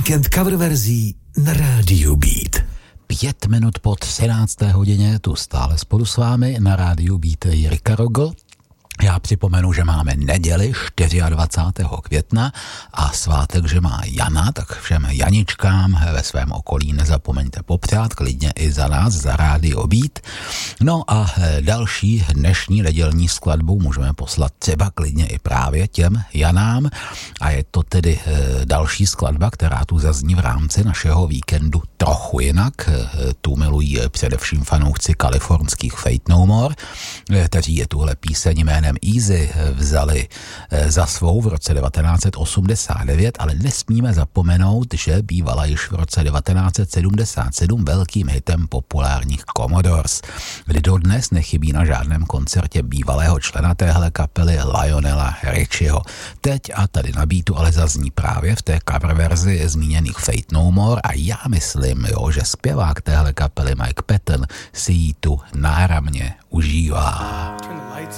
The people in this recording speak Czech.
Víkend cover verzí na rádiu Beat. 5 minut po 13. hodině tu stále spolu s vámi na rádiu Beat Jirka Rogl. Já připomenu, že máme neděli 24. května a svátek, že má Jana, tak všem Janičkám ve svém okolí nezapomeňte popřát, klidně i za nás, za rádio Beat. No a další dnešní nedělní skladbu můžeme poslat třeba klidně i právě těm Janám a je to tedy další skladba, která tu zazní v rámci našeho víkendu trochu jinak. Tu milují především fanoušci kalifornských Fate No More, kteří je tuhle píseň jménem Easy vzali za svou v roce 1989, ale nesmíme zapomenout, že bývala již v roce 1977 velkým hitem populárních Commodores, kdy dodnes nechybí na žádném koncertě bývalého člena téhle kapely Lionela Richieho. Teď a tady na beatu ale zazní právě v té cover verzi zmíněných Fate No More a já myslím, že zpěvák téhle kapely Mike Patton si ji tu náramně užívá.